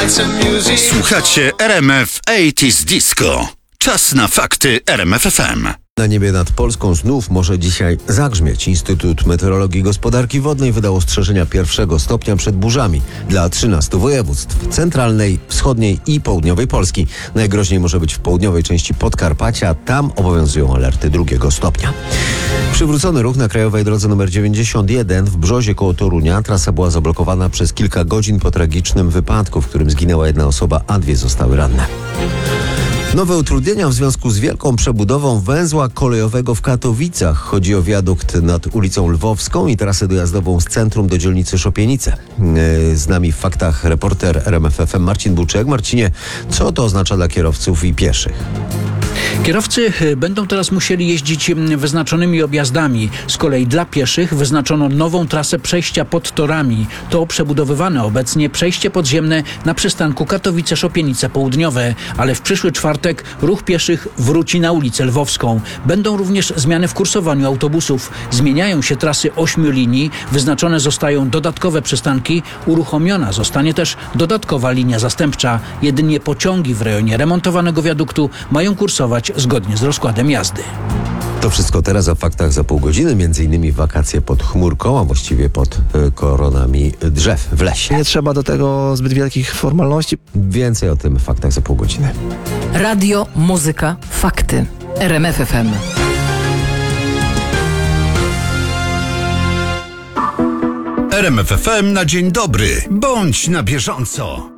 Słuchacie RMF 80s Disco. Czas na fakty RMF FM. Na niebie nad Polską znów może dzisiaj zagrzmieć. Instytut Meteorologii i Gospodarki Wodnej wydał ostrzeżenia 1. stopnia przed burzami dla 13 województw centralnej, wschodniej i południowej Polski. Najgroźniej może być w południowej części Podkarpacia. Tam obowiązują alerty 2. stopnia. Przywrócony ruch na krajowej drodze nr 91 w Brzozie koło Torunia. Trasa była zablokowana przez kilka godzin po tragicznym wypadku, w którym zginęła jedna osoba, a 2 zostały ranne. Nowe utrudnienia w związku z wielką przebudową węzła kolejowego w Katowicach. Chodzi o wiadukt nad ulicą Lwowską i trasę dojazdową z centrum do dzielnicy Szopienice. Z nami w faktach reporter RMF FM Marcin Buczek. Marcinie, co to oznacza dla kierowców i pieszych? Kierowcy będą teraz musieli jeździć wyznaczonymi objazdami. Z kolei dla pieszych wyznaczono nową trasę przejścia pod torami. To przebudowywane obecnie przejście podziemne na przystanku Katowice-Szopienice Południowe. Ale w przyszły czwartek ruch pieszych wróci na ulicę Lwowską. Będą również zmiany w kursowaniu autobusów. Zmieniają się trasy 8 linii. Wyznaczone zostają dodatkowe przystanki. Uruchomiona zostanie też dodatkowa linia zastępcza. Jedynie pociągi w rejonie remontowanego wiaduktu mają kursować zgodnie z rozkładem jazdy. To wszystko teraz o faktach za pół godziny, między innymi wakacje pod chmurką, a właściwie pod koronami drzew w lesie. Nie trzeba do tego zbyt wielkich formalności. Więcej o tym w faktach za pół godziny. Radio, muzyka, fakty. RMF FM. RMF FM na dzień dobry. Bądź na bieżąco.